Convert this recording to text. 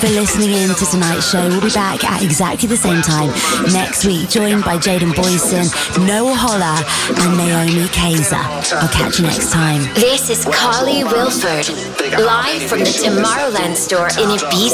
For listening in to tonight's show. We'll be back at exactly the same time next week, joined by Jaden Boyson, Noah Holler, and Naomi Kaiser. I'll catch you next time. This is Carly Wilford, live from the Tomorrowland store in Ibiza.